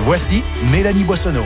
Voici Mélanie Boissonneau.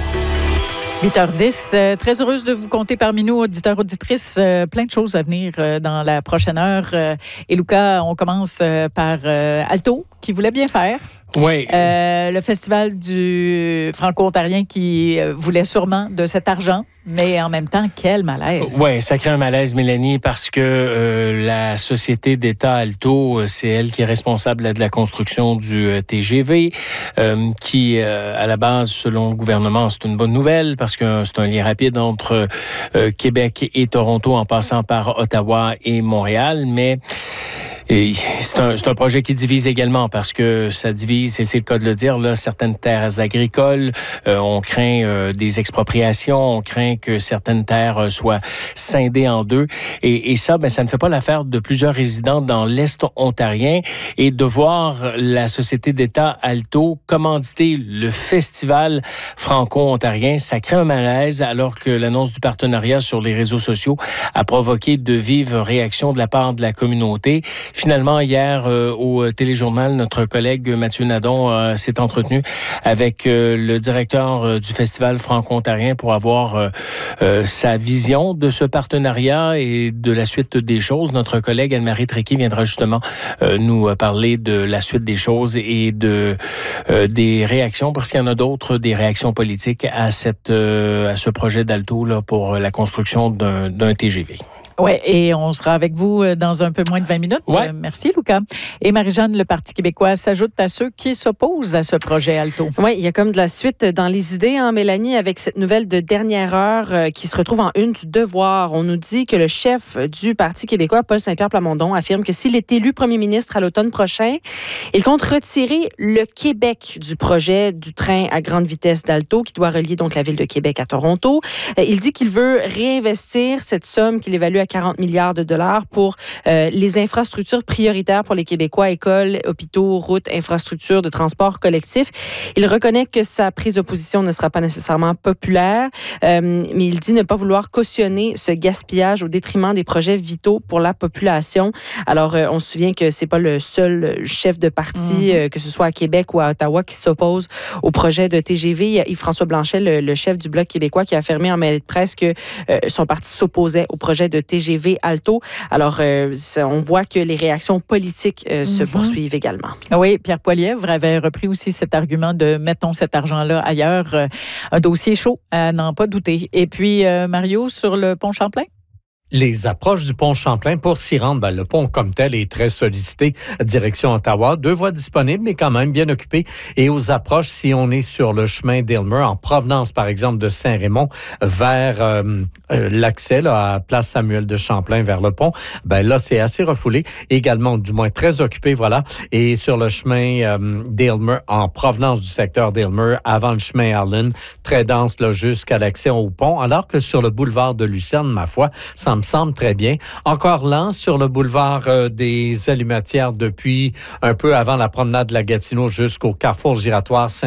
8h10, très heureuse de vous compter parmi nous, auditeurs, auditrices. Plein de choses à venir dans la prochaine heure. Et Lucas, on commence par Alto, qui voulait bien faire. Oui. Le festival du Franco-Ontarien qui voulait sûrement de cet argent, mais en même temps, quel malaise. Oui, ça crée un malaise, Mélanie, parce que la société d'État Alto, c'est elle qui est responsable de la construction du TGV, qui, à la base, selon le gouvernement, c'est une bonne nouvelle parce que c'est un lien rapide entre Québec et Toronto en passant par Ottawa et Montréal, mais... Et c'est un projet qui divise également parce que ça divise, et c'est le cas de le dire, là, certaines terres agricoles. On craint des expropriations, on craint que certaines terres soient scindées en deux. Et ça, ça ne fait pas l'affaire de plusieurs résidents dans l'Est ontarien. Et de voir la société d'État Alto commanditer le festival franco-ontarien, ça crée un malaise alors que l'annonce du partenariat sur les réseaux sociaux a provoqué de vives réactions de la part de la communauté. Finalement, hier, au téléjournal, notre collègue Mathieu Nadon s'est entretenu avec le directeur du Festival franco-ontarien pour avoir sa vision de ce partenariat et de la suite des choses. Notre collègue Anne-Marie Tréqui viendra justement nous parler de la suite des choses et des réactions, parce qu'il y en a d'autres, des réactions politiques à ce projet d'Alto là, pour la construction d'un TGV. Oui, et on sera avec vous dans un peu moins de 20 minutes. Ouais. Merci, Lucas. Et Marie-Jeanne, le Parti québécois s'ajoute à ceux qui s'opposent à ce projet Alto. Oui, il y a comme de la suite dans les idées, Mélanie, avec cette nouvelle de dernière heure qui se retrouve en une du Devoir. On nous dit que le chef du Parti québécois, Paul Saint-Pierre Plamondon, affirme que s'il est élu premier ministre à l'automne prochain, il compte retirer le Québec du projet du train à grande vitesse d'Alto qui doit relier donc la ville de Québec à Toronto. Il dit qu'il veut réinvestir cette somme qu'il évalue à 40 milliards de dollars pour les infrastructures prioritaires pour les Québécois, écoles, hôpitaux, routes, infrastructures de transport collectif. Il reconnaît que sa prise de position ne sera pas nécessairement populaire, mais il dit ne pas vouloir cautionner ce gaspillage au détriment des projets vitaux pour la population. Alors, on se souvient que c'est pas le seul chef de parti, que ce soit à Québec ou à Ottawa, qui s'oppose au projet de TGV. Il y a Yves-François Blanchet, le chef du Bloc québécois, qui a affirmé en mêlée de presse que son parti s'opposait au projet de TGV Alto. Alors, on voit que les réactions politiques se poursuivent également. Oui, Pierre Poilievre avait repris aussi cet argument de mettons cet argent-là ailleurs. Un dossier chaud, à n'en pas douter. Et puis, Mario, sur le pont Champlain? Les approches du pont Champlain pour s'y rendre, le pont comme tel est très sollicité, direction Ottawa. 2 voies disponibles, mais quand même bien occupées. Et aux approches, si on est sur le chemin d'Aylmer, en provenance, par exemple, de Saint-Raymond, vers l'accès là, à Place Samuel de Champlain, vers le pont, là, c'est assez refoulé. Également, du moins, très occupé, voilà. Et sur le chemin d'Aylmer, en provenance du secteur d'Aylmer, avant le chemin Allen, très dense là, jusqu'à l'accès au pont. Alors que sur le boulevard de Lucerne, ma foi, ça me semble très bien. Encore lent sur le boulevard des Allumatières depuis un peu avant la promenade de la Gatineau jusqu'au carrefour giratoire